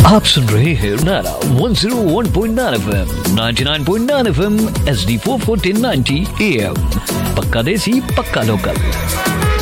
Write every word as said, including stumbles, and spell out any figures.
आप सुन रहे हैं नारा one zero one point nine FM, ninety nine point nine FM, HD four forty ninety am. पक्का देसी, पक्का लोकल।